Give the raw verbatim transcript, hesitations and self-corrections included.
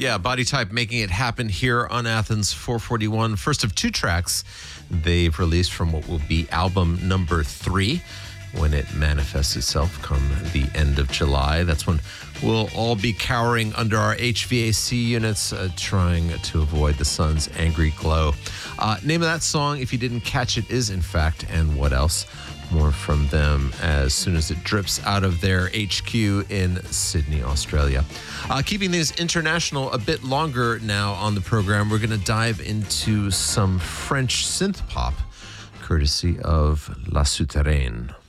Yeah, Body Type making it happen here on Athens four forty-one. First of two tracks they've released from what will be album number three when it manifests itself come the end of July. That's when we'll all be cowering under our H V A C units, uh, trying to avoid the sun's angry glow. Uh, name of that song, if you didn't catch it, is in fact And What Else. More from them as soon as it drips out of their H Q in Sydney, Australia. Uh, keeping things international a bit longer now on the program, we're going to dive into some French synth pop, courtesy of La Souterraine.